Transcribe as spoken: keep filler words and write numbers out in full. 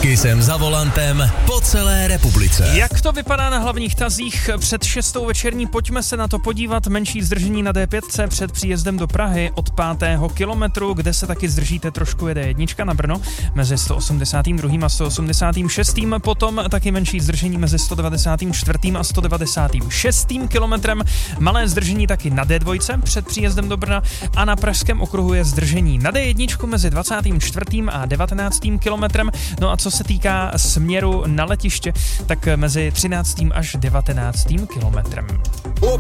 Kysem za volantem po celé republice. Jak to vypadá na hlavních tazích před šestou večerní? Pojďme se na to podívat. Menší zdržení na dé pět před příjezdem do Prahy od pátého kilometru, kde se taky zdržíte trošku, jede jednička na Brno mezi sto osmdesát dva a sto osmdesát šest. Potom taky menší zdržení mezi sto devadesát čtyři a sto devadesát šest kilometrem. Malé zdržení taky na dé dva před příjezdem do Brna a na pražském okruhu je zdržení na dé jedna mezi dvacátým čtvrtým a devatenáctým kilometrem. No a co se týká směru na letiště, tak mezi třináctým až devatenáctým kilometrem.